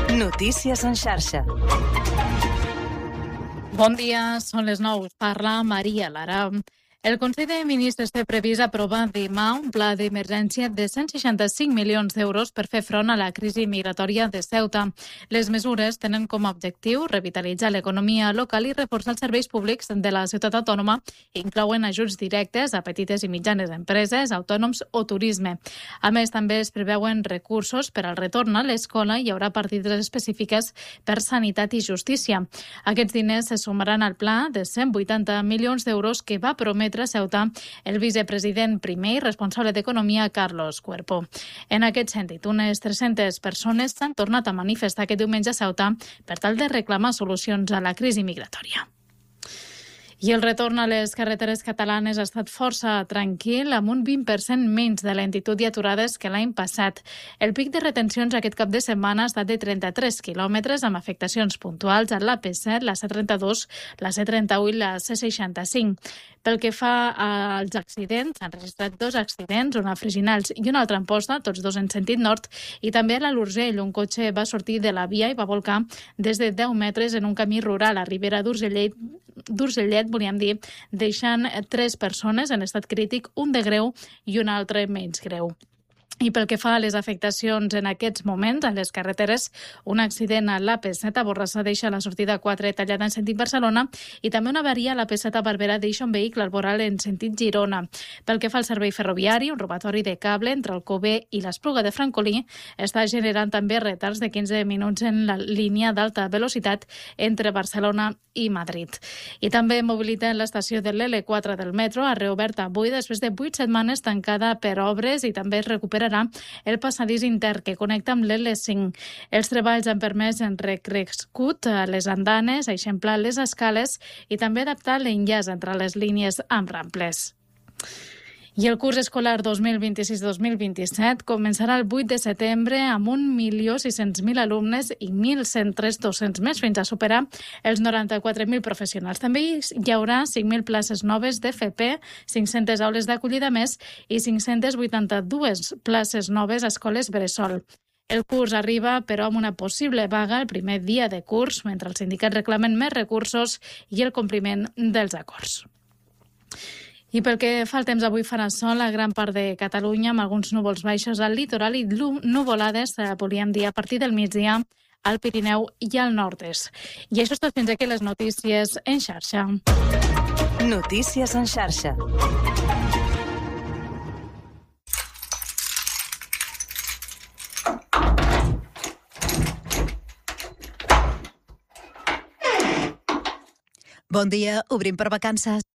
Notícies en xarxa. Bon dia, són les 9. Parla Maria Lara. El Consell de Ministres té previst aprovar demà un pla d'emergència de 165 milions d'euros per fer front a la crisi migratòria de Ceuta. Les mesures tenen com a objectiu revitalitzar l'economia local i reforçar els serveis públics de la ciutat autònoma i inclouen ajuts directes a petites i mitjanes empreses, autònoms o turisme. A més, també es preveuen recursos per al retorn a l'escola i hi haurà partides específiques per sanitat i justícia. Aquests diners se sumaran al pla de 180 milions d'euros que va prometre a Ceuta el vicepresident primer i responsable d'Economia, Carlos Cuerpo. En aquest sentit, unes 300 persones s'han tornat a manifestar aquest diumenge a Ceuta per tal de reclamar solucions a la crisi migratòria. I el retorn a les carreteres catalanes ha estat força tranquil, amb un 20% menys de lentitud i aturades que l'any passat. El pic de retencions aquest cap de setmana ha estat de 33 quilòmetres, amb afectacions puntuals a l'AP7, la C32, la C31 i la C65. Pel que fa als accidents, s'han registrat 2 accidents, un a Freginals i un altre a Amposta, tots dos en sentit nord, i també a l'Urgell, un cotxe va sortir de la via i va volcar des de 10 metres en un camí rural a Ribera d'Urgellet, volíem dir, deixant 3 persones en estat crític, un de greu i un altre menys greu. I pel que fa a les afectacions en aquests moments a les carreteres, un accident a l'AP7 a Borrassà deixa la sortida 4 tallada en sentit Barcelona i també una avaria a l'AP7 a Barberà deixa un vehicle arboral en sentit Girona. Pel que fa al servei ferroviari, un robatori de cable entre Alcover i l'Espluga de Francolí està generant també retards de 15 minuts en la línia d'alta velocitat entre Barcelona i Madrid. I també mobilitat en l'estació de l'L4 del metro ha reobert avui després de 8 setmanes tancada per obres i també es recupera el passadís intern que connecta amb l'L5. Els treballs han permès recrescut les andanes, eixamplar les escales i també adaptar l'enllaç entre les línies amb ramples. I el curs escolar 2026-2027 començarà el 8 de setembre amb 1.600.000 alumnes i 1.103 docents més fins a superar els 94.000 professionals. També hi haurà 5.000 places noves d'FP, 500 aules d'acollida més i 582 places noves a escoles bressol. El curs arriba, però, amb una possible vaga el primer dia de curs, mentre els sindicats reclamen més recursos i el compliment dels acords. I pel que fa al temps, avui farà sol a gran part de Catalunya, amb alguns núvols baixos al litoral i nuvolades, volíem dir, a partir del migdia al Pirineu i al nord-est. I això és tot fins aquí les notícies en xarxa. Notícies en xarxa. Bon dia, obrim per vacances.